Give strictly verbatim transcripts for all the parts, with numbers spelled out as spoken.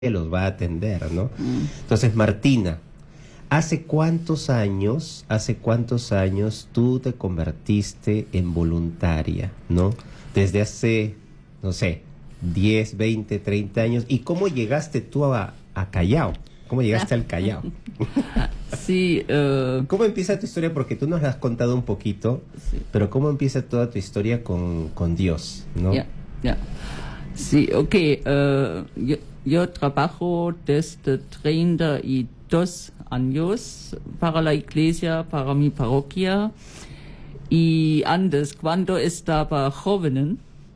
los va a atender, ¿no? Entonces, Martina, ¿hace cuántos años, hace cuántos años tú te convertiste en voluntaria, ¿no? Desde hace, no sé, diez, veinte, treinta años. ¿Y cómo llegaste tú a, a Callao? ¿Cómo llegaste al Callao? Sí. Uh... ¿Cómo empieza tu historia? Porque tú nos la has contado un poquito, sí. Pero ¿cómo empieza toda tu historia con, con Dios, no? Ya, ya. Sí, ok. Uh, yo, yo trabajo desde treinta y dos años para la iglesia, para mi parroquia. Y antes, cuando estaba joven,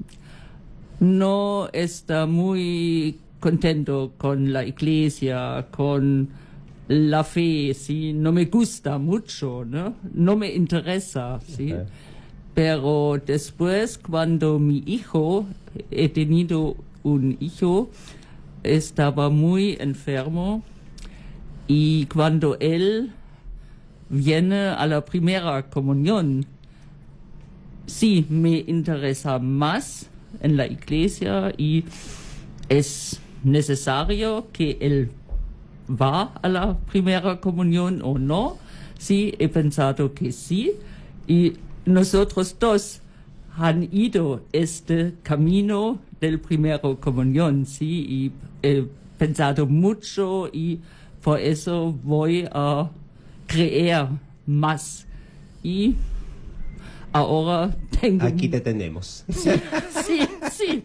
no estaba muy contento con la iglesia, con la fe, ¿sí? No me gusta mucho, ¿no? No me interesa, ¿sí? Okay. Pero después, cuando mi hijo, he tenido un hijo, estaba muy enfermo, y cuando él viene a la primera comunión, sí, me interesa más en la iglesia y es necesario que él va a la primera comunión o no. Sí, he pensado que sí. Y nosotros dos han ido este camino del primero comunión, sí, y he pensado mucho y por eso voy a creer más. Y ahora tengo... Aquí te tenemos. Sí, sí, sí.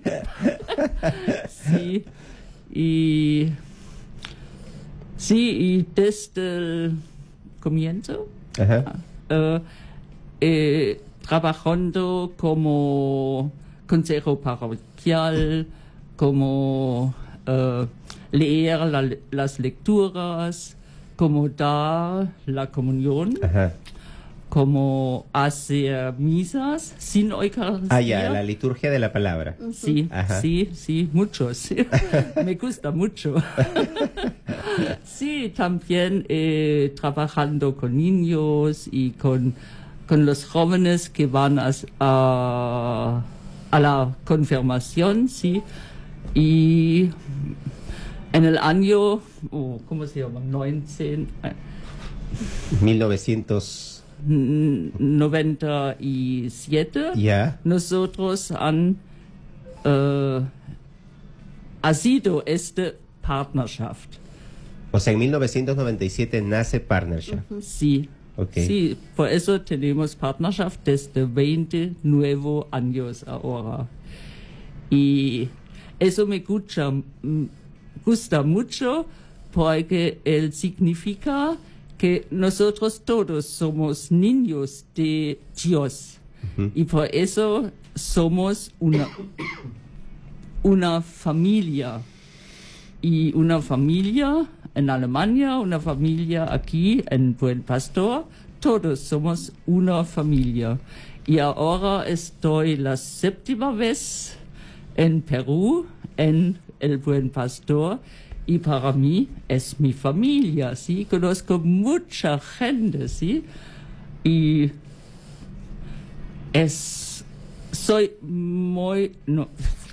Sí, y... Sí, y desde el comienzo, Ajá. Uh, eh, trabajando como consejo parroquial, como uh, leer la, las lecturas, como dar la comunión. Ajá. Como hacer misas sin Eucaristía. Ah, ya, la liturgia de la palabra. Uh-huh. Sí, Ajá. sí, sí, mucho, sí. Me gusta mucho. Sí, también eh, trabajando con niños y con, con los jóvenes que van a, a, a la confirmación, sí. Y en el año, oh, ¿cómo se llama? mil novecientos noventa y siete, yeah. Nosotros han uh, ha sido esta Partnerschaft. O sea, en mil novecientos noventa y siete nace Partnerschaft. Uh-huh. Sí. Okay. Sí, por eso tenemos Partnerschaft desde veinte nuevos años ahora. Y eso me gusta, gusta mucho porque él significa que nosotros todos somos niños de Dios. Uh-huh. Y por eso somos una, una familia. Y una familia en Alemania, una familia aquí en Buen Pastor, todos somos una familia. Y ahora estoy la séptima vez en Perú, en el Buen Pastor, y para mí es mi familia, ¿sí? Conozco mucha gente, ¿sí? Y es... Soy muy... No.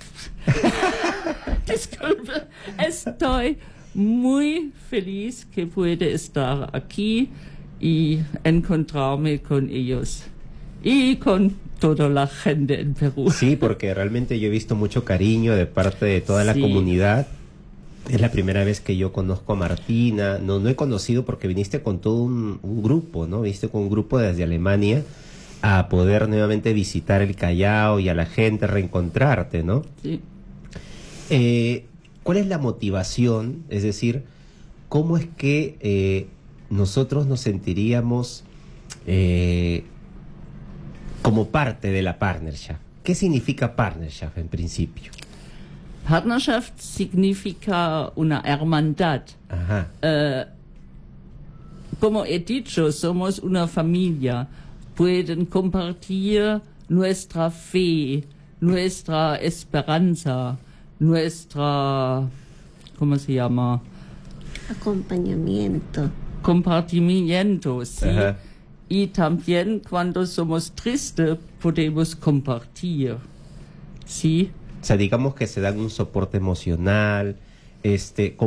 Disculpe. Estoy muy feliz que puede estar aquí y encontrarme con ellos. Y con toda la gente en Perú. Sí, porque realmente yo he visto mucho cariño de parte de toda la sí. comunidad. Es la primera vez que yo conozco a Martina. No, no he conocido porque viniste con todo un, un grupo, ¿no? Viniste con un grupo desde Alemania a poder nuevamente visitar el Callao y a la gente reencontrarte, ¿no? Sí. Eh, ¿Cuál es la motivación? Es decir, ¿cómo es que eh, nosotros nos sentiríamos eh, como parte de la Partnerschaft? ¿Qué significa Partnerschaft en principio? Partnerschaft significa una hermandad. Ajá. Uh, como he dicho, somos una familia. Pueden compartir nuestra fe, nuestra esperanza, nuestra, ¿cómo se llama? Acompañamiento. Compartimiento, sí. Ajá. Y también cuando somos tristes podemos compartir, sí. O sea, digamos que se dan un soporte emocional, este